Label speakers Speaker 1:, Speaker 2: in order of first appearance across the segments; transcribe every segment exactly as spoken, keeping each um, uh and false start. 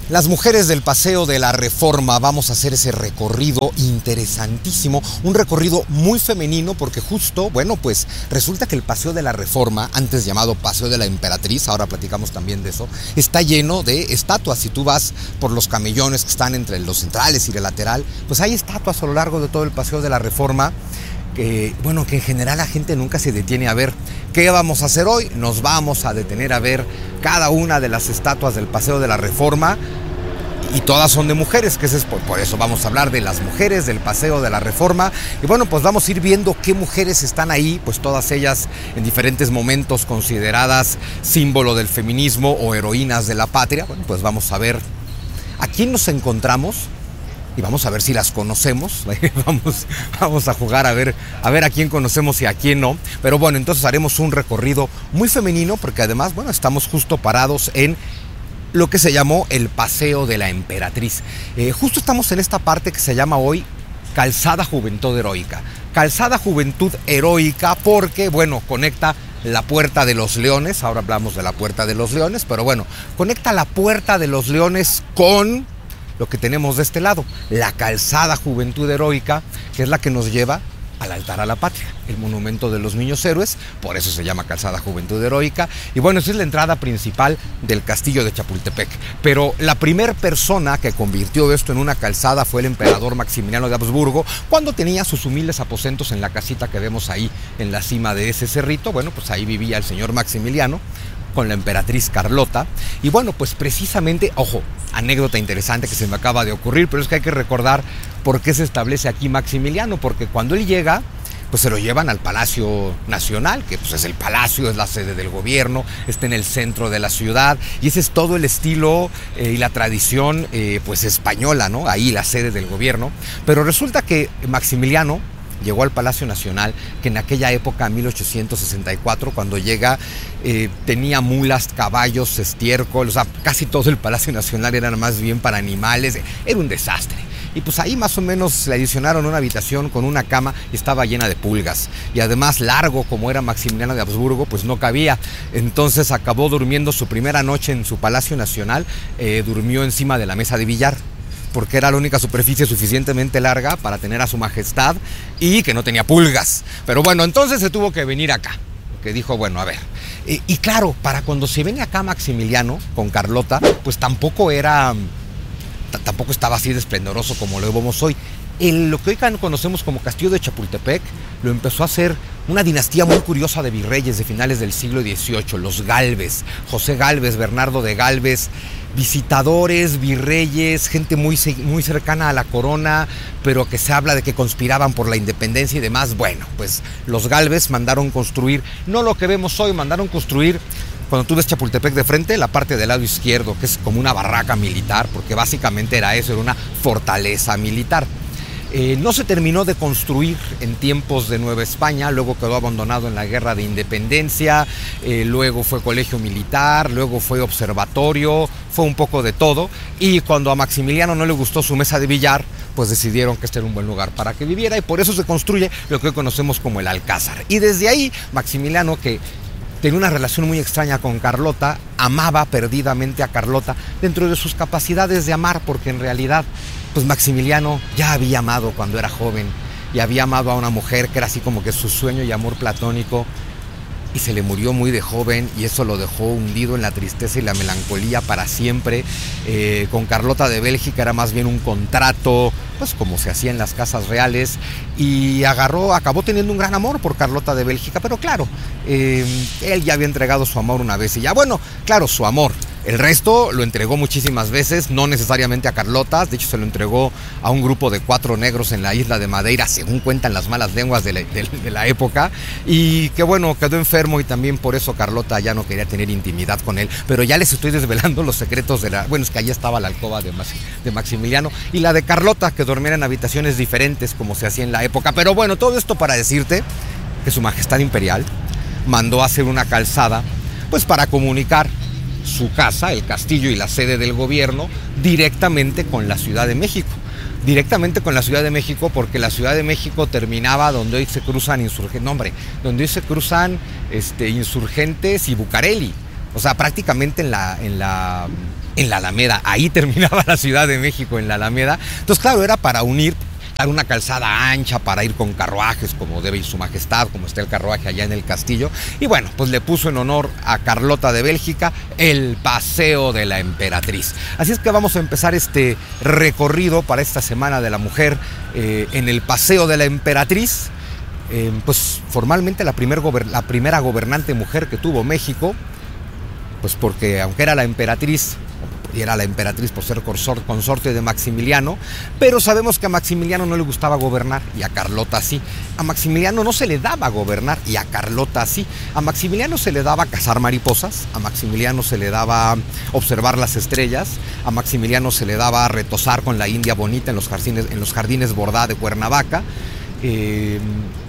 Speaker 1: Las mujeres del Paseo de la Reforma, vamos a hacer ese recorrido interesantísimo, un recorrido muy femenino porque justo, bueno, pues resulta que el Paseo de la Reforma, antes llamado Paseo de la Emperatriz, ahora platicamos también de eso, está lleno de estatuas. Si tú vas por los camellones que están entre los centrales y el lateral, pues hay estatuas a lo largo de todo el Paseo de la Reforma. Que, bueno, que en general la gente nunca se detiene a ver. ¿Qué vamos a hacer hoy? Nos vamos a detener a ver cada una de las estatuas del Paseo de la Reforma y todas son de mujeres, que es por, por eso vamos a hablar de las mujeres del Paseo de la Reforma. Y bueno, pues vamos a ir viendo qué mujeres están ahí, pues todas ellas en diferentes momentos consideradas símbolo del feminismo o heroínas de la patria. Bueno, pues vamos a ver a quién nos encontramos. Y vamos a ver si las conocemos, vamos, vamos a jugar a ver, a ver a quién conocemos y a quién no. Pero bueno, entonces haremos un recorrido muy femenino porque además, bueno, estamos justo parados en lo que se llamó el Paseo de la Emperatriz. Eh, justo estamos en esta parte que se llama hoy Calzada Juventud Heroica. Calzada Juventud Heroica porque, bueno, conecta la Puerta de los Leones, ahora hablamos de la Puerta de los Leones, pero bueno, conecta la Puerta de los Leones con lo que tenemos de este lado, la Calzada Juventud Heroica, que es la que nos lleva al altar a la patria, el monumento de los niños héroes, por eso se llama Calzada Juventud Heroica. Y bueno, esa es la entrada principal del castillo de Chapultepec. Pero la primera persona que convirtió esto en una calzada fue el emperador Maximiliano de Habsburgo, cuando tenía sus humildes aposentos en la casita que vemos ahí en la cima de ese cerrito. Bueno, pues ahí vivía el señor Maximiliano con la emperatriz Carlota. Y bueno, pues precisamente, ojo, anécdota interesante que se me acaba de ocurrir, pero es que hay que recordar por qué se establece aquí Maximiliano, porque cuando él llega, pues se lo llevan al Palacio Nacional, que pues es el palacio, es la sede del gobierno, está en el centro de la ciudad, y ese es todo el estilo eh, y la tradición eh, pues española, ¿no? Ahí la sede del gobierno. Pero resulta que Maximiliano llegó al Palacio Nacional, que en aquella época, mil ochocientos sesenta y cuatro, cuando llega, eh, tenía mulas, caballos, estiércol, o sea, casi todo el Palacio Nacional era más bien para animales, era un desastre. Y pues ahí más o menos le adicionaron una habitación con una cama y estaba llena de pulgas. Y además largo como era Maximiliano de Habsburgo, pues no cabía. Entonces acabó durmiendo su primera noche en su Palacio Nacional, eh, durmió encima de la mesa de billar, porque era la única superficie suficientemente larga para tener a su majestad y que no tenía pulgas. Pero bueno, entonces se tuvo que venir acá, que dijo, bueno, a ver. Y, y claro, para cuando se viene acá Maximiliano con Carlota, pues tampoco era, t- tampoco estaba así de esplendoroso como lo vemos hoy. El, lo que hoy conocemos como Castillo de Chapultepec lo empezó a hacer una dinastía muy curiosa de virreyes de finales del siglo dieciocho, los Gálvez, José Gálvez, Bernardo de Gálvez, visitadores, virreyes, gente muy, muy cercana a la corona, pero que se habla de que conspiraban por la independencia y demás. Bueno, pues los Gálvez mandaron construir, no lo que vemos hoy, mandaron construir, cuando tú ves Chapultepec de frente, la parte del lado izquierdo, que es como una barraca militar, porque básicamente era eso, era una fortaleza militar. Eh, no se terminó de construir en tiempos de Nueva España, luego quedó abandonado en la Guerra de Independencia, eh, luego fue colegio militar, luego fue observatorio, fue un poco de todo. Y cuando a Maximiliano no le gustó su mesa de billar, pues decidieron que este era un buen lugar para que viviera y por eso se construye lo que hoy conocemos como el Alcázar. Y desde ahí Maximiliano, que tenía una relación muy extraña con Carlota, amaba perdidamente a Carlota dentro de sus capacidades de amar, porque en realidad pues Maximiliano ya había amado cuando era joven y había amado a una mujer que era así como que su sueño y amor platónico, y se le murió muy de joven y eso lo dejó hundido en la tristeza y la melancolía para siempre. Eh, con Carlota de Bélgica era más bien un contrato, pues como se hacía en las casas reales, y agarró, acabó teniendo un gran amor por Carlota de Bélgica, pero claro, eh, él ya había entregado su amor una vez y ya, bueno, claro, su amor. El resto lo entregó muchísimas veces, no necesariamente a Carlota, de hecho se lo entregó a un grupo de cuatro negros en la isla de Madeira, según cuentan las malas lenguas de la, de, de la época, y que bueno, quedó enfermo y también por eso Carlota ya no quería tener intimidad con él. Pero ya les estoy desvelando los secretos de la... Bueno, es que allí estaba la alcoba de, Max, de Maximiliano y la de Carlota, que dormía en habitaciones diferentes como se hacía en la época. Pero bueno, todo esto para decirte que su majestad imperial mandó hacer una calzada, pues para comunicar su casa, el castillo y la sede del gobierno directamente con la Ciudad de México. Directamente con la Ciudad de México, porque la Ciudad de México terminaba donde hoy se cruzan insurgentes, no hombre, donde hoy se cruzan este, Insurgentes y Bucareli. O sea, prácticamente en la, en la, en la Alameda. Ahí terminaba la Ciudad de México, en la Alameda. Entonces, claro, era para unir, dar una calzada ancha para ir con carruajes, como debe ir su majestad, como está el carruaje allá en el castillo. Y bueno, pues le puso en honor a Carlota de Bélgica el Paseo de la Emperatriz. Así es que vamos a empezar este recorrido para esta Semana de la Mujer eh, en el Paseo de la Emperatriz. Eh, pues formalmente la, primer gober- la primera gobernante mujer que tuvo México, pues porque aunque era la emperatriz, y era la emperatriz por ser consor- consorte de Maximiliano, pero sabemos que a Maximiliano no le gustaba gobernar y a Carlota sí. A Maximiliano no se le daba gobernar y a Carlota sí. A Maximiliano se le daba cazar mariposas, a Maximiliano se le daba observar las estrellas, a Maximiliano se le daba retozar con la India bonita en los jardines, en los jardines Bordá de Cuernavaca, eh,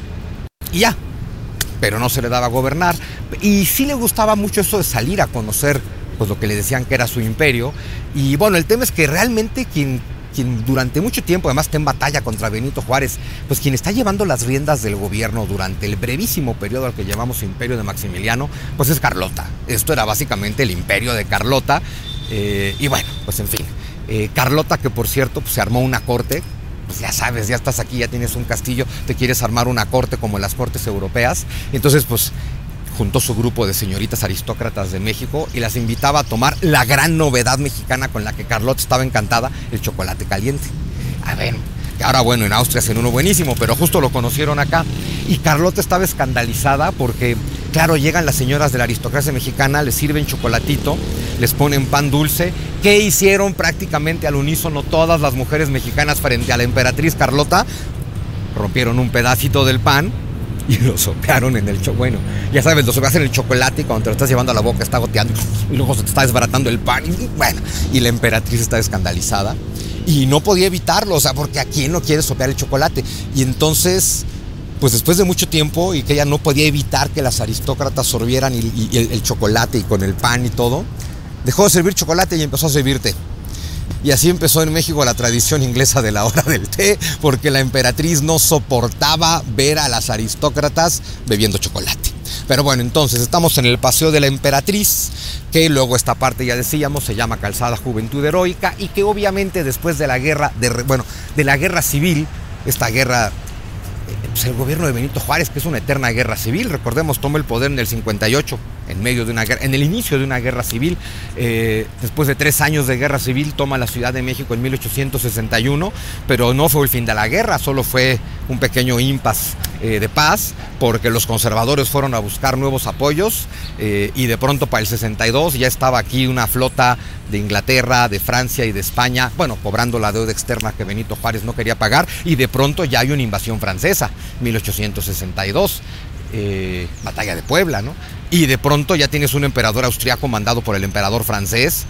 Speaker 1: y ya. Pero no se le daba gobernar, y sí le gustaba mucho eso de salir a conocer pues lo que le decían que era su imperio. Y bueno, el tema es que realmente quien, quien durante mucho tiempo además está en batalla contra Benito Juárez, pues quien está llevando las riendas del gobierno durante el brevísimo periodo al que llamamos imperio de Maximiliano, pues es Carlota. Esto era básicamente el imperio de Carlota, eh, y bueno, pues en fin, eh, Carlota, que por cierto pues se armó una corte. Pues ya sabes, ya estás aquí, ya tienes un castillo, te quieres armar una corte como en las cortes europeas. Entonces, pues, juntó su grupo de señoritas aristócratas de México y las invitaba a tomar la gran novedad mexicana con la que Carlota estaba encantada, el chocolate caliente. A ver, que ahora bueno, en Austria hacen uno buenísimo, pero justo lo conocieron acá. Y Carlota estaba escandalizada porque, claro, llegan las señoras de la aristocracia mexicana, les sirven chocolatito, les ponen pan dulce. ¿Qué hicieron prácticamente al unísono todas las mujeres mexicanas frente a la emperatriz Carlota? Rompieron un pedacito del pan y lo sopearon en el chocolate. Bueno, ya sabes, lo sopeas en el chocolate y cuando te lo estás llevando a la boca está goteando y luego se te está desbaratando el pan. Y bueno, y la emperatriz está escandalizada y no podía evitarlo, o sea, porque ¿a quién no quiere sopear el chocolate? Y entonces, pues después de mucho tiempo y que ella no podía evitar que las aristócratas sorbieran y, y el, el chocolate y con el pan y todo, dejó de servir chocolate y empezó a servir té. Y así empezó en México la tradición inglesa de la hora del té, porque la emperatriz no soportaba ver a las aristócratas bebiendo chocolate. Pero bueno, entonces estamos en el Paseo de la Emperatriz, que luego esta parte ya decíamos se llama Calzada Juventud Heroica, y que obviamente después de la guerra, de, bueno, de la guerra civil, esta guerra, pues el gobierno de Benito Juárez, que es una eterna guerra civil, recordemos, toma el poder en el cincuenta y ocho, en medio de una guerra, en el inicio de una guerra civil. Eh, después de tres años de guerra civil toma la Ciudad de México en mil ochocientos sesenta y uno, pero no fue el fin de la guerra, solo fue un pequeño impasse eh, de paz, porque los conservadores fueron a buscar nuevos apoyos, eh, y de pronto para el sesenta y dos ya estaba aquí una flota de Inglaterra, de Francia y de España, bueno, cobrando la deuda externa que Benito Juárez no quería pagar, y de pronto ya hay una invasión francesa, mil ochocientos sesenta y dos, eh, batalla de Puebla, ¿no? Y de pronto ya tienes un emperador austriaco mandado por el emperador francés.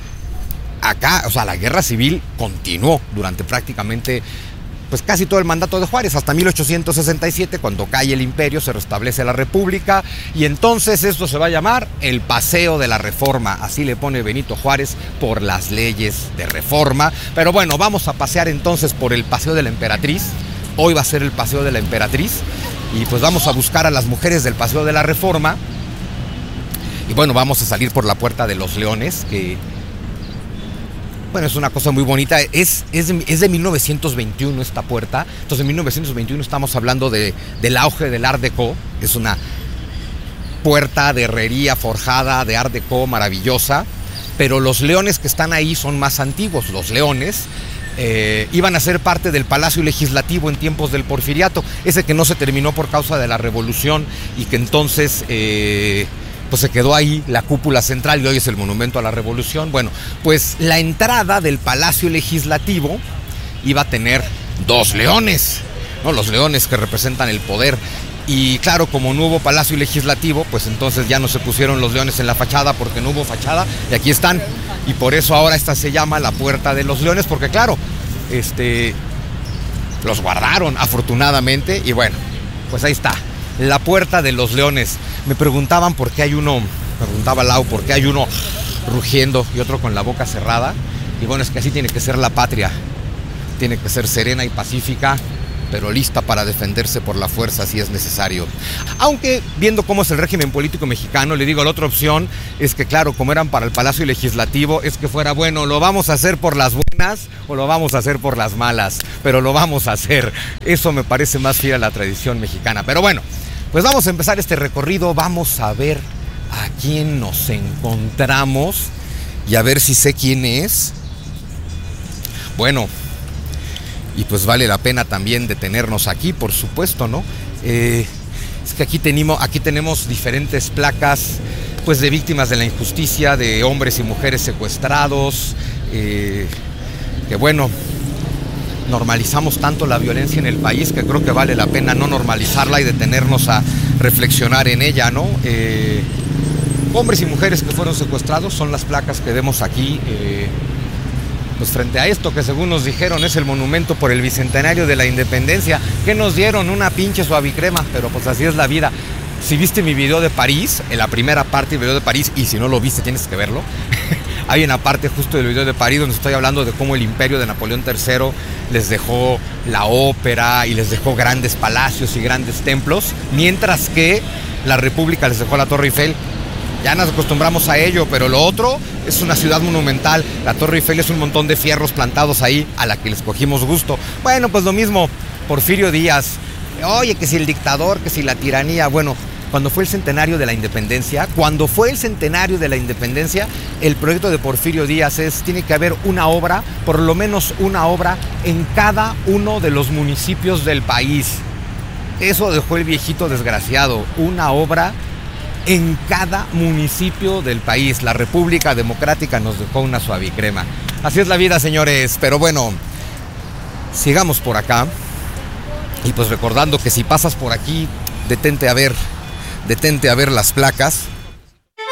Speaker 1: Acá, o sea, la guerra civil continuó durante prácticamente, pues casi todo el mandato de Juárez, hasta mil ochocientos sesenta y siete, cuando cae el imperio, se restablece la república, y entonces esto se va a llamar el Paseo de la Reforma, así le pone Benito Juárez por las leyes de reforma. Pero bueno, vamos a pasear entonces por el Paseo de la Emperatriz. Hoy va a ser el Paseo de la Emperatriz, y pues vamos a buscar a las mujeres del Paseo de la Reforma. Y bueno, vamos a salir por la Puerta de los Leones, que, bueno, es una cosa muy bonita. Es, es, de, es de mil novecientos veintiuno esta puerta. Entonces en mil novecientos veintiuno estamos hablando de, del auge del Art Deco. Es una puerta de herrería forjada de Art Deco maravillosa. Pero los leones que están ahí son más antiguos. Los leones eh, iban a ser parte del Palacio Legislativo en tiempos del Porfiriato. Ese que no se terminó por causa de la Revolución y que entonces... Eh, pues se quedó ahí la cúpula central y hoy es el Monumento a la Revolución. Bueno, pues la entrada del Palacio Legislativo iba a tener dos leones, ¿no? Los leones que representan el poder. Y claro, como no hubo Palacio Legislativo, pues entonces ya no se pusieron los leones en la fachada porque no hubo fachada, y aquí están. Y por eso ahora esta se llama la Puerta de los Leones, porque claro, este, los guardaron afortunadamente, y bueno, pues ahí está. La Puerta de los Leones. Me preguntaban por qué hay uno, me preguntaba Lau, por qué hay uno rugiendo y otro con la boca cerrada. Y bueno, es que así tiene que ser la patria. Tiene que ser serena y pacífica, pero lista para defenderse por la fuerza si es necesario. Aunque, viendo cómo es el régimen político mexicano, le digo, la otra opción es que, claro, como eran para el Palacio Legislativo, es que fuera, bueno, lo vamos a hacer por las buenas o lo vamos a hacer por las malas, pero lo vamos a hacer. Eso me parece más fiel a la tradición mexicana. Pero bueno, pues vamos a empezar este recorrido, vamos a ver a quién nos encontramos y a ver si sé quién es. Bueno, y pues vale la pena también detenernos aquí, por supuesto, ¿no? Eh, es que aquí tenemos, aquí tenemos diferentes placas, pues, de víctimas de la injusticia, de hombres y mujeres secuestrados, eh, que bueno, normalizamos tanto la violencia en el país que creo que vale la pena no normalizarla y detenernos a reflexionar en ella, ¿no? Eh, hombres y mujeres que fueron secuestrados son las placas que vemos aquí, eh, pues frente a esto que según nos dijeron es el monumento por el bicentenario de la independencia. ¿Qué nos dieron? Una pinche suavicrema, pero pues así es la vida. Si viste mi video de París, en la primera parte del video de París, y si no lo viste tienes que verlo, hay una parte justo del video de París donde estoy hablando de cómo el imperio de Napoleón tercero les dejó la ópera y les dejó grandes palacios y grandes templos, mientras que la República les dejó la Torre Eiffel. Ya nos acostumbramos a ello, pero lo otro es una ciudad monumental. La Torre Eiffel es un montón de fierros plantados ahí a la que les cogimos gusto. Bueno, pues lo mismo, Porfirio Díaz. Oye, que si el dictador, que si la tiranía. Bueno, cuando fue el centenario de la independencia, cuando fue el centenario de la independencia, el proyecto de Porfirio Díaz es, tiene que haber una obra, por lo menos una obra, en cada uno de los municipios del país. Eso dejó el viejito desgraciado, una obra en cada municipio del país. La República Democrática nos dejó una suavicrema. Así es la vida, señores. Pero bueno, sigamos por acá. Y pues recordando que si pasas por aquí, detente a ver, detente a ver las placas.